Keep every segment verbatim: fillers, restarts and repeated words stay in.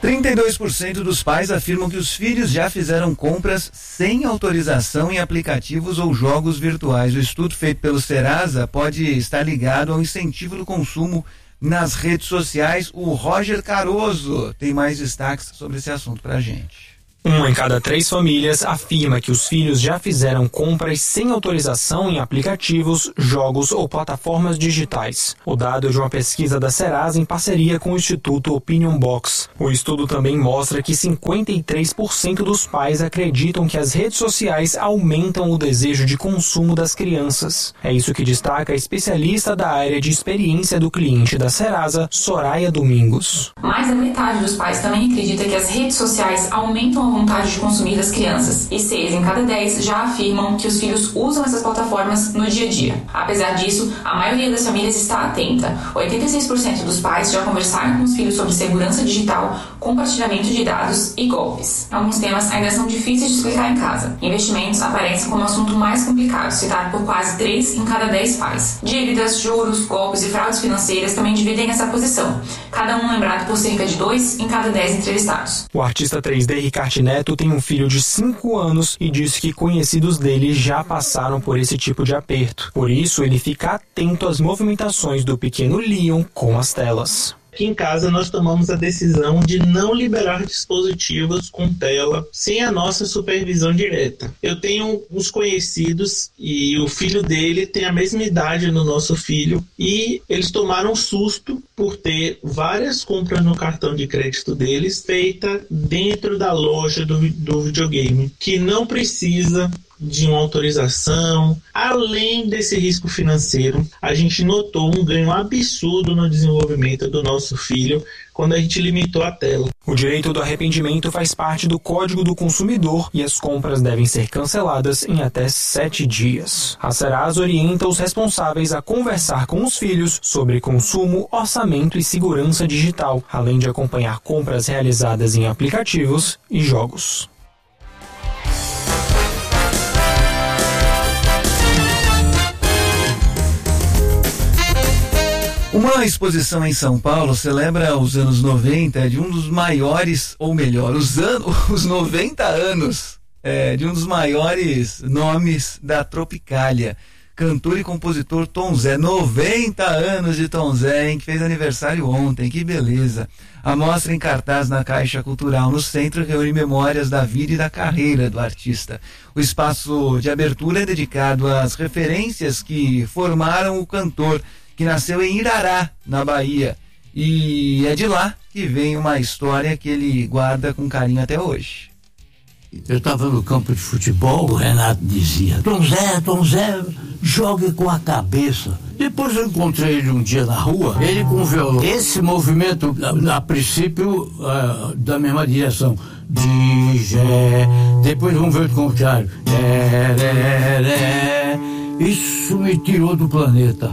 trinta e dois por cento dos pais afirmam que os filhos já fizeram compras sem autorização em aplicativos ou jogos virtuais. O estudo feito pelo Serasa pode estar ligado ao incentivo do consumo nas redes sociais. O Roger Caroso tem mais destaques sobre esse assunto pra gente. Uma em cada três famílias afirma que os filhos já fizeram compras sem autorização em aplicativos, jogos ou plataformas digitais. O dado é de uma pesquisa da Serasa em parceria com o Instituto Opinion Box. O estudo também mostra que cinquenta e três por cento dos pais acreditam que as redes sociais aumentam o desejo de consumo das crianças. É isso que destaca a especialista da área de experiência do cliente da Serasa, Soraya Domingos. Mais da metade dos pais também acredita que as redes sociais aumentam a vontade de consumir das crianças, e seis em cada dez já afirmam que os filhos usam essas plataformas no dia a dia. Apesar disso, a maioria das famílias está atenta. oitenta e seis por cento dos pais já conversaram com os filhos sobre segurança digital, compartilhamento de dados e golpes. Alguns temas ainda são difíceis de explicar em casa. Investimentos aparecem como o assunto mais complicado, citado por quase três em cada dez pais. Dívidas, juros, golpes e fraudes financeiras também dividem essa posição, cada um lembrado por cerca de dois em cada dez entrevistados. O artista três D Ricardo Neto tem um filho de cinco anos e disse que conhecidos dele já passaram por esse tipo de aperto. Por isso, ele fica atento às movimentações do pequeno Leon com as telas. Aqui em casa nós tomamos a decisão de não liberar dispositivos com tela sem a nossa supervisão direta. Eu tenho uns conhecidos e o filho dele tem a mesma idade do nosso filho e eles tomaram susto por ter várias compras no cartão de crédito deles feita dentro da loja do, do videogame, que não precisa de uma autorização. Além desse risco financeiro, a gente notou um ganho absurdo no desenvolvimento do nosso filho quando a gente limitou a tela. O direito do arrependimento faz parte do Código do Consumidor e as compras devem ser canceladas em até sete dias. A Serasa orienta os responsáveis a conversar com os filhos sobre consumo, orçamento e segurança digital, além de acompanhar compras realizadas em aplicativos e jogos. Uma exposição em São Paulo celebra os anos noventa de um dos maiores, ou melhor, os, anos, os noventa anos é, de um dos maiores nomes da Tropicália. Cantor e compositor Tom Zé, noventa anos de Tom Zé, hein, que fez aniversário ontem, que beleza. A mostra em cartaz na Caixa Cultural no Centro reúne memórias da vida e da carreira do artista. O espaço de abertura é dedicado às referências que formaram o cantor, que nasceu em Irará, na Bahia. E é de lá que vem uma história que ele guarda com carinho até hoje. Eu estava no campo de futebol, o Renato dizia: Tom Zé, Tom Zé, jogue com a cabeça. Depois eu encontrei ele um dia na rua, ele com o violão. Esse movimento, a, a princípio, uh, da mesma direção. De, Gé, depois vamos ver o contrário. Ré, ré, ré. Isso me tirou do planeta.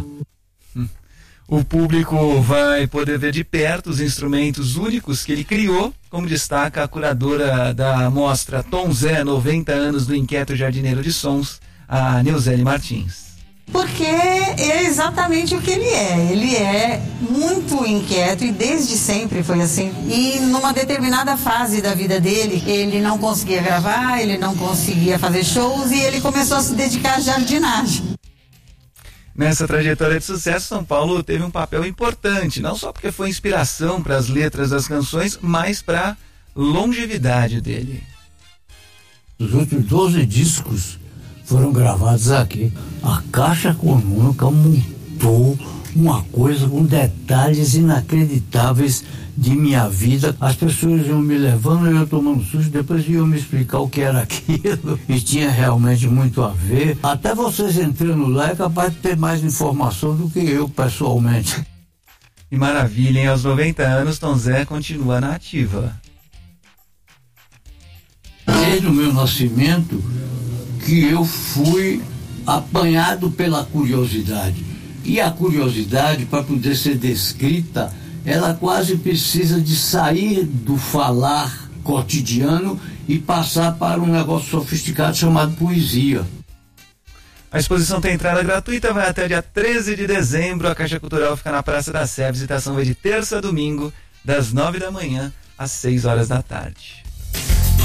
O público vai poder ver de perto os instrumentos únicos que ele criou, como destaca a curadora da mostra Tom Zé, noventa anos do Inquieto Jardineiro de Sons, a Neuzeli Martins. Porque é exatamente o que ele é. Ele é muito inquieto e desde sempre foi assim. E numa determinada fase da vida dele, ele não conseguia gravar, ele não conseguia fazer shows e ele começou a se dedicar à jardinagem. Nessa trajetória de sucesso, São Paulo teve um papel importante, não só porque foi inspiração para as letras das canções, mas para a longevidade dele. Os outros doze discos foram gravados aqui. A Caixa Econômica montou uma coisa com detalhes inacreditáveis de minha vida. As pessoas iam me levando e eu tomando susto, depois iam me explicar o que era aquilo e tinha realmente muito a ver. Até vocês entrando lá é capaz de ter mais informação do que eu pessoalmente. E maravilha, hein? Aos noventa anos, Tom Zé continua na ativa. Desde o meu nascimento que eu fui apanhado pela curiosidade. E a curiosidade, para poder ser descrita, ela quase precisa de sair do falar cotidiano e passar para um negócio sofisticado chamado poesia. A exposição tem entrada gratuita, vai até dia treze de dezembro. A Caixa Cultural fica na Praça da Sé. A visitação vai de terça a domingo, das nove da manhã às seis horas da tarde.